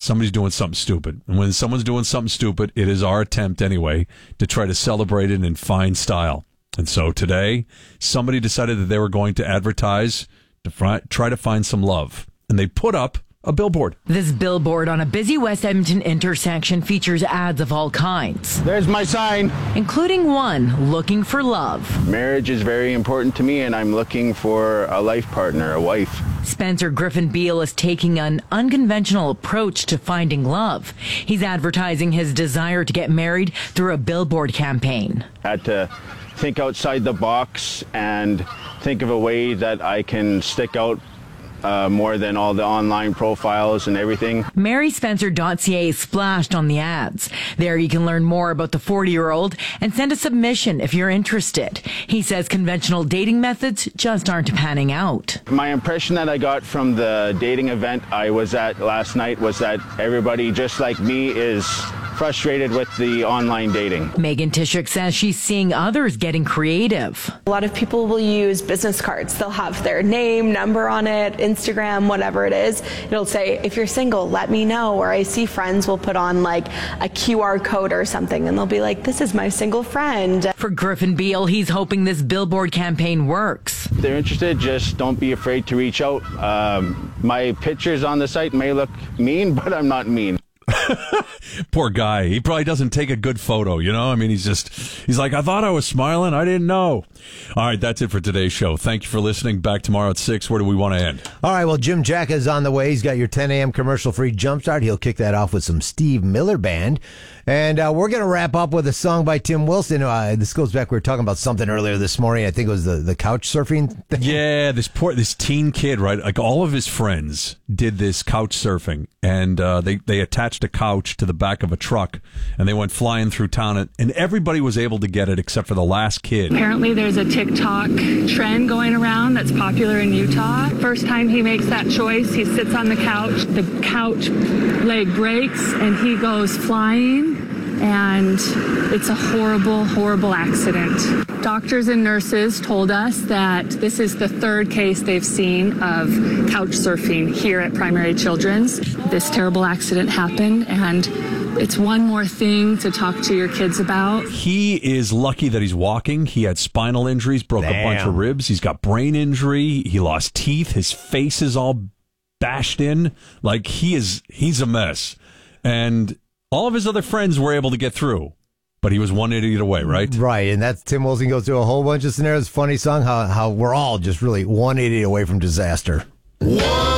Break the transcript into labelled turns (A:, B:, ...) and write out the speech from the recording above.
A: somebody's doing something stupid. And when someone's doing something stupid, it is our attempt anyway to try to celebrate it in fine style. And so today, somebody decided that they were going to advertise to try to find some love. And they put up a billboard.
B: This billboard on a busy West Edmonton intersection features ads of all kinds.
C: There's my sign.
B: Including one looking for love.
C: Marriage is very important to me, and I'm looking for a life partner, a wife.
B: Spencer Griffin Beal is taking an unconventional approach to finding love. He's advertising his desire to get married through a billboard campaign.
C: Had to think outside the box and think of a way that I can stick out more than all the online profiles and everything.
B: MarySpencer.ca splashed on the ads. There you can learn more about the 40-year-old and send a submission if you're interested. He says conventional dating methods just aren't panning out.
C: My impression that I got from the dating event I was at last night was that everybody just like me is frustrated with the online dating.
B: Megan Tishuk says she's seeing others getting creative.
D: A lot of people will use business cards. They'll have their name, number on it, Instagram, whatever it is. It'll say, if you're single, let me know. Or I see friends will put on like a QR code or something and they'll be like, this is my single friend.
B: For Griffin Beal, he's hoping this billboard campaign works.
C: If they're interested, just don't be afraid to reach out. My pictures on the site may look mean, but I'm not mean.
A: Poor guy. He probably doesn't take a good photo, you know? I mean, he's like, I thought I was smiling. I didn't know. All right, that's it for today's show. Thank you for listening. Back tomorrow at 6. Where do we want to end?
E: All right, well, Jim Jack is on the way. He's got your 10 a.m. commercial-free jumpstart. He'll kick that off with some Steve Miller Band. And we're going to wrap up with a song by Tim Wilson. This goes back, we were talking about something earlier this morning. I think it was the couch surfing thing.
A: Yeah, this teen kid, right? Like all of his friends did this couch surfing, and they attached a couch to the back of a truck, and they went flying through town, and everybody was able to get it except for the last kid.
F: Apparently there's a TikTok trend going around that's popular in Utah. First time he makes that choice, he sits on the couch leg breaks, and he goes flying. And it's a horrible, horrible accident. Doctors and nurses told us that this is the third case they've seen of couch surfing here at Primary Children's. This terrible accident happened, and it's one more thing to talk to your kids about.
A: He is lucky that he's walking. He had spinal injuries, broke a bunch of ribs. He's got brain injury. He lost teeth. His face is all bashed in. Like, he's a mess. And all of his other friends were able to get through, but he was one idiot away, right?
E: Right, and that's Tim Wilson goes through a whole bunch of scenarios. Funny song, how we're all just really one idiot away from disaster.